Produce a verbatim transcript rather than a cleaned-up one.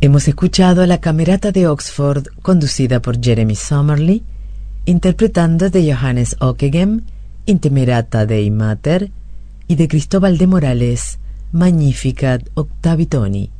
Hemos escuchado a la Camerata de Oxford, conducida por Jeremy Summerly, interpretando de Johannes Ockeghem, Intemerata Dei Mater, y de Cristóbal de Morales, Magnificat Octavi Toni.